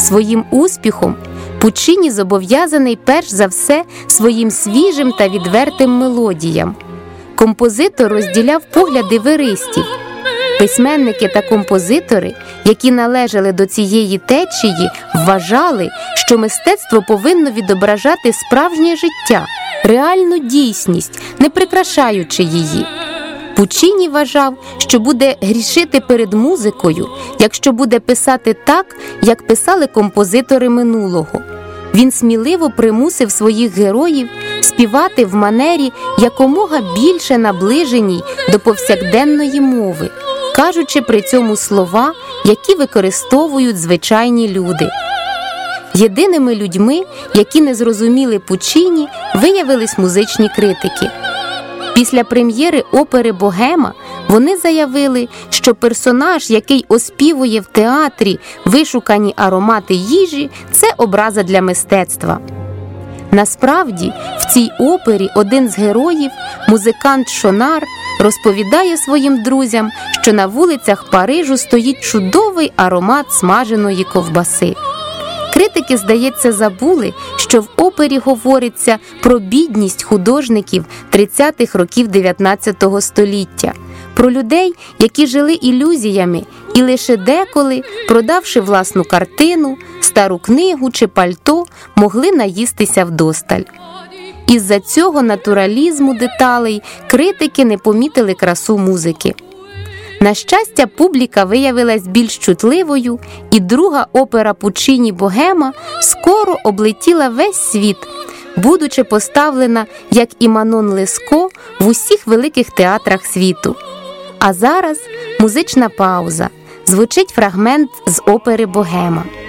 Своїм успіхом Пуччіні зобов'язаний перш за все своїм свіжим та відвертим мелодіям. Композитор розділяв погляди веристів. Письменники та композитори, які належали до цієї течії, вважали, що мистецтво повинно відображати справжнє життя, реальну дійсність, не прикрашаючи її. Пуччіні вважав, що буде грішити перед музикою, якщо буде писати так, як писали композитори минулого. Він сміливо примусив своїх героїв співати в манері якомога більше наближеній до повсякденної мови, кажучи при цьому слова, які використовують звичайні люди. Єдиними людьми, які не зрозуміли Пуччіні, виявились музичні критики. Після прем'єри опери «Богема» вони заявили, що персонаж, який оспівує в театрі вишукані аромати їжі, це образа для мистецтва. Насправді, в цій опері один з героїв, музикант Шонар, розповідає своїм друзям, що на вулицях Парижу стоїть чудовий аромат смаженої ковбаси. Критики, здається, забули, що в опері говориться про бідність художників 30-х років 19 століття, про людей, які жили ілюзіями і лише деколи, продавши власну картину, стару книгу чи пальто, могли наїстися вдосталь. Із-за цього натуралізму деталей критики не помітили красу музики. На щастя, публіка виявилась більш чутливою, і друга опера Пуччіні «Богема» скоро облетіла весь світ, будучи поставлена, як і Манон Леско, в усіх великих театрах світу. А зараз музична пауза. Звучить фрагмент з опери «Богема».